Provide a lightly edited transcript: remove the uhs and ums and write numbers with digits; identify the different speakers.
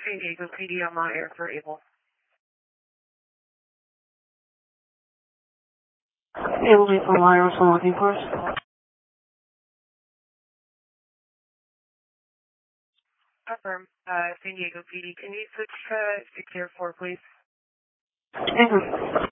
Speaker 1: San Diego PD on my air for Able.
Speaker 2: Able to for Myra, so looking for us.
Speaker 1: Affirm. San Diego PD, can you switch to 604, please?
Speaker 2: Able.